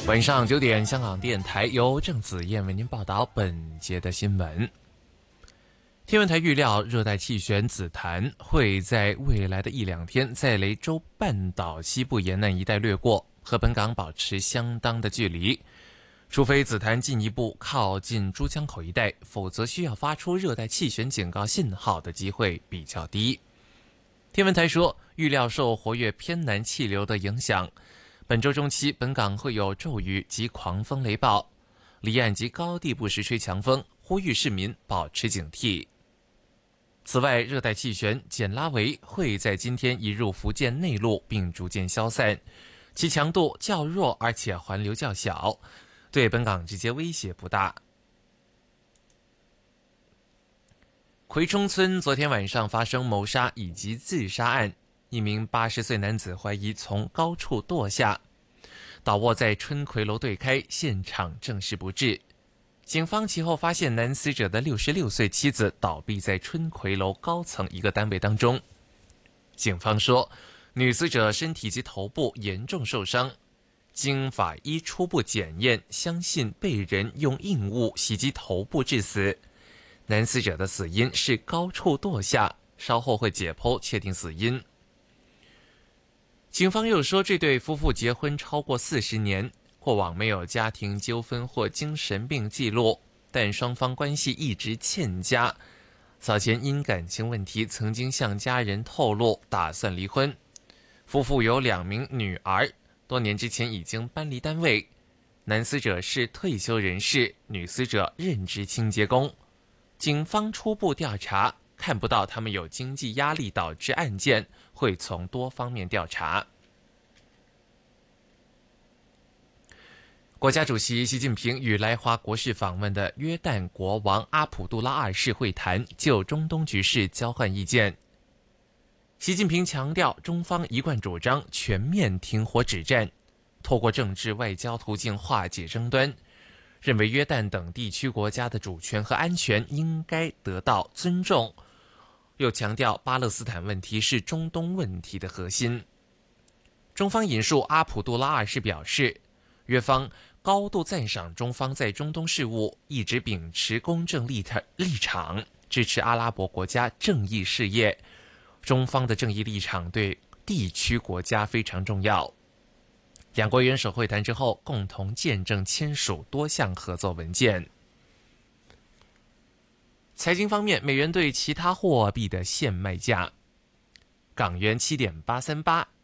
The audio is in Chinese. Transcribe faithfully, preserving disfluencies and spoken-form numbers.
晚上九点，香港电台由郑子燕为您报道本节的新闻。天文台预料，热带气旋紫檀会在未来的一两天在雷州半岛西部沿岸一带掠过，和本港保持相当的距离。除非紫檀进一步靠近珠江口一带，否则需要发出热带气旋警告信号的机会比较低。天文台说，预料受活跃偏南气流的影响，本周中期本港会有骤雨及狂风雷暴，离岸及高地不时吹强风，呼吁市民保持警惕。此外，热带气旋简拉维会在今天移入福建内陆并逐渐消散，其强度较弱，而且环流较小，对本港直接威胁不大。葵涌村昨天晚上发生谋杀以及自杀案，一名八十岁男子怀疑从高处堕下，倒卧在春葵楼对开，现场证实不治。警方其后发现男死者的六十六岁妻子倒闭在春葵楼高层一个单位当中。警方说，女死者身体及头部严重受伤，经法医初步检验，相信被人用硬物袭击头部致死。男死者的死因是高处堕下，稍后会解剖确定死因。警方又说，这对夫妇结婚超过四十年，过往没有家庭纠纷或精神病记录，但双方关系一直欠佳。早前因感情问题曾经向家人透露打算离婚。夫妇有两名女儿，多年之前已经搬离单位。男死者是退休人士，女死者任职清洁工。警方初步调查看不到他们有经济压力导致案件，会从多方面调查。国家主席习近平与来华国事访问的约旦国王阿卜杜拉二世会谈，就中东局势交换意见。习近平强调，中方一贯主张全面停火止战，透过政治外交途径化解争端，认为约旦等地区国家的主权和安全应该得到尊重，又强调巴勒斯坦问题是中东问题的核心。中方引述阿卜杜拉二世表示，约方高度赞赏中方在中东事务一直秉持公正立场，支持阿拉伯国家正义事业。中方的正义立场对地区国家非常重要。两国元首会谈之后，共同见证签署多项合作文件。财经方面，美元对其他货币的现卖价：港元七点八三八，